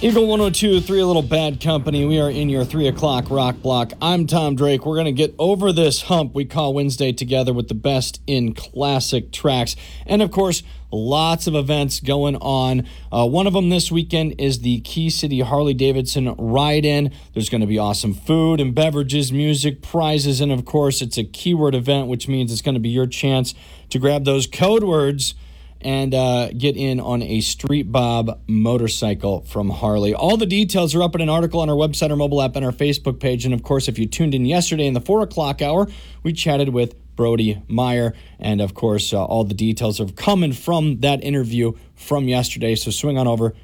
Eagle 102.3, a little bad company. We are in your 3 o'clock rock block. I'm Tom Drake. We're going to get over this hump we call Wednesday together with the best in classic tracks. And, of course, lots of events going on. One of them this weekend is the Key City Harley-Davidson Ride-In. There's going to be awesome food and beverages, music, prizes, and, of course, it's a keyword event, which means it's going to be your chance to grab those code words and get in on a Street Bob motorcycle from Harley. All the details are up in an article on our website, our mobile app, and our Facebook page. And, of course, if you tuned in yesterday in the 4 o'clock hour, we chatted with Brody Meyer. And, of course, all the details are coming from that interview from yesterday. So swing on over